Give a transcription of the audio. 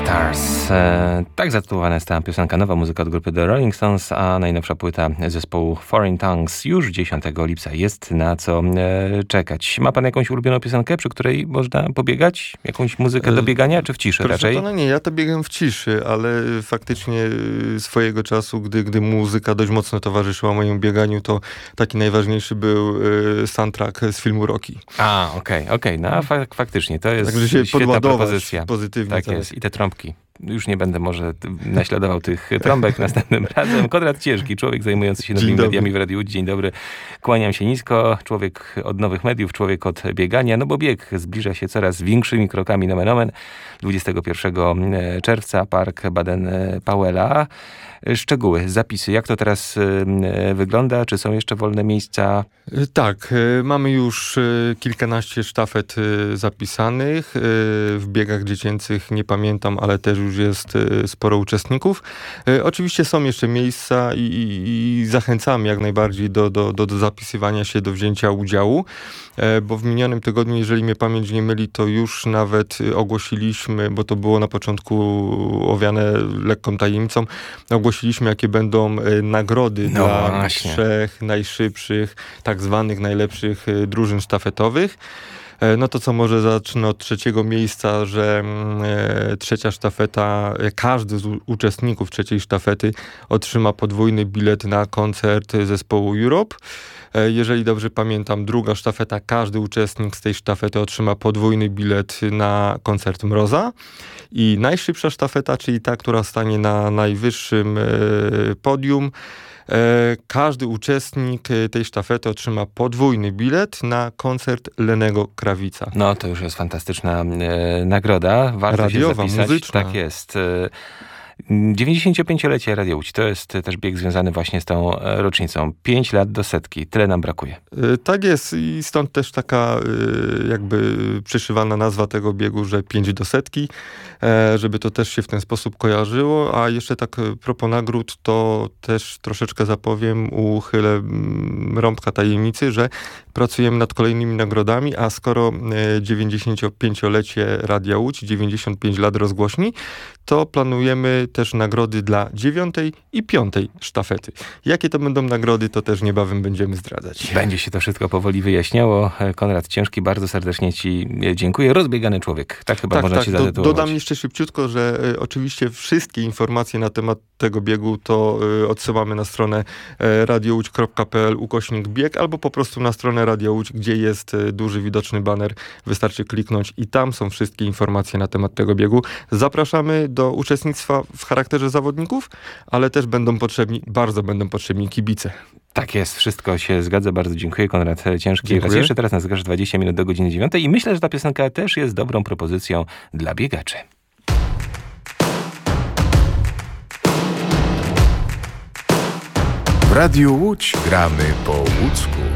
Stars. Tak zatytułowana jest ta piosenka, nowa muzyka od grupy The Rolling Stones, a najnowsza płyta zespołu Foreign Tongues już 10 lipca. Jest na co czekać. Ma pan jakąś ulubioną piosenkę, przy której można pobiegać? Jakąś muzykę do biegania, czy w ciszy raczej? No nie, ja to biegam w ciszy, ale faktycznie swojego czasu, gdy muzyka dość mocno towarzyszyła mojemu bieganiu, to taki najważniejszy był soundtrack z filmu Rocky. A, okej. No faktycznie, to jest Także się świetna propozycja. Pozytywnie. Tak jest. I te trąbki. Już nie będę może naśladował tych trąbek następnym razem. Konrad Ciężki, człowiek zajmujący się nowymi mediami w Radiu Łódź. Dzień dobry. Kłaniam się nisko. Człowiek od nowych mediów, człowiek od biegania. No bo bieg zbliża się coraz większymi krokami, nomen omen. 21 czerwca, Park Baden-Powella. Szczegóły, zapisy. Jak to teraz wygląda? Czy są jeszcze wolne miejsca? Tak, mamy już kilkanaście sztafet zapisanych. W biegach dziecięcych nie pamiętam, ale też już jest sporo uczestników. Oczywiście są jeszcze miejsca i zachęcamy jak najbardziej do zapisywania się, do wzięcia udziału, bo w minionym tygodniu, jeżeli mnie pamięć nie myli, to już nawet ogłosiliśmy, bo to było na początku owiane lekką tajemnicą, ogłosiliśmy, jakie będą nagrody dla trzech najszybszych, tak zwanych najlepszych drużyn sztafetowych. No to co, może zacznę od trzeciego miejsca, że trzecia sztafeta, każdy z uczestników trzeciej sztafety otrzyma podwójny bilet na koncert zespołu Europe. Jeżeli dobrze pamiętam, druga sztafeta, każdy uczestnik z tej sztafety otrzyma podwójny bilet na koncert Mroza. I najszybsza sztafeta, czyli ta, która stanie na najwyższym podium, każdy uczestnik tej sztafety otrzyma podwójny bilet na koncert Lennego Krawica. No to już jest fantastyczna nagroda. Warto radiowa, się zapisać. muzyczna. Tak jest. 95-lecie Radio Łódź. To jest też bieg związany właśnie z tą rocznicą. 5 lat do setki. Tyle nam brakuje. Tak jest i stąd też taka jakby przyszywana nazwa tego biegu, że 5 do setki, żeby to też się w ten sposób kojarzyło. A jeszcze tak propos nagród, to też troszeczkę zapowiem, uchylę rąbka tajemnicy, że pracujemy nad kolejnymi nagrodami, a skoro 95-lecie Radia Łódź, 95 lat rozgłośni, to planujemy też nagrody dla 9. i 5. sztafety. Jakie to będą nagrody, to też niebawem będziemy zdradzać. Będzie się to wszystko powoli wyjaśniało. Konrad Ciężki, bardzo serdecznie ci dziękuję. Rozbiegany człowiek. Tak chyba można ci zatytułować. Dodam jeszcze szybciutko, że oczywiście wszystkie informacje na temat tego biegu to odsyłamy na stronę radiowódź.pl/bieg albo po prostu na stronę Radio Łódź, gdzie jest duży widoczny baner. Wystarczy kliknąć i tam są wszystkie informacje na temat tego biegu. Zapraszamy do uczestnictwa w charakterze zawodników, ale też bardzo będą potrzebni kibice. Tak jest, wszystko się zgadza. Bardzo dziękuję. Konrad Ciężki. Dziękuję. Raz jeszcze teraz nas zgrasz 20 minut do godziny 9 i myślę, że ta piosenka też jest dobrą propozycją dla biegaczy. W Radiu Łódź gramy po łódzku.